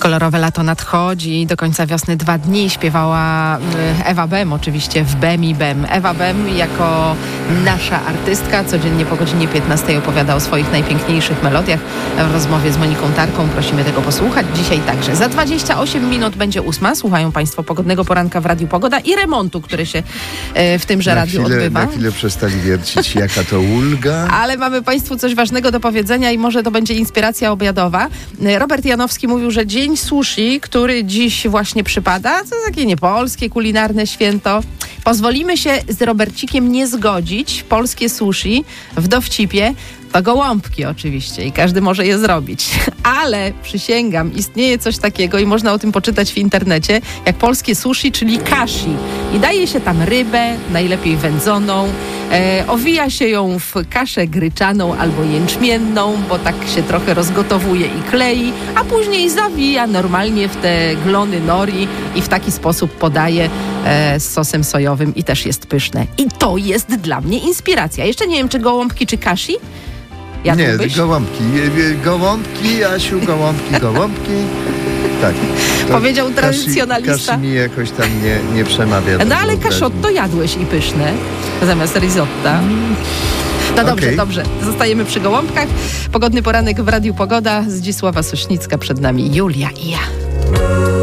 Kolorowe lato nadchodzi, do końca wiosny 2 dni śpiewała Ewa Bem, oczywiście w Bem i Bem. Ewa Bem jako nasza artystka codziennie po godzinie 15 opowiada o swoich najpiękniejszych melodiach. W rozmowie z Moniką Tarką prosimy tego posłuchać. Dzisiaj także. Za 28 minut będzie 8. Słuchają Państwo pogodnego poranka w Radiu Pogoda i remontu, który się w tymże radiu odbywa. Na chwilę przestali wiercić, jaka to ulga. Ale mamy Państwu coś ważnego do powiedzenia i może to będzie inspiracja obiadowa. Robert Janowski mówił, że Dzień Sushi, który dziś właśnie przypada, to takie niepolskie kulinarne święto. Pozwolimy się z Robercikiem nie zgodzić. Polskie sushi w dowcipie to gołąbki oczywiście i każdy może je zrobić. Ale przysięgam, istnieje coś takiego i można o tym poczytać w internecie, jak polskie sushi, czyli kashi. I daje się tam rybę, najlepiej wędzoną, owija się ją w kaszę gryczaną albo jęczmienną, bo tak się trochę rozgotowuje i klei, a później zawija normalnie w te glony nori i w taki sposób podaje z sosem sojowym i też jest pyszne. I to jest dla mnie inspiracja. Jeszcze nie wiem, czy gołąbki, czy kashi. Nie, gołąbki. Gołąbki, Asiu, gołąbki. Tak. Powiedział tradycjonalista. Kaszy mi jakoś tam nie przemawia. No ale kaszotto jadłeś i pyszne, zamiast risotta. No dobrze. Zostajemy przy gołąbkach. Pogodny poranek w Radiu Pogoda. Zdzisława Sośnicka przed nami, Julia i ja.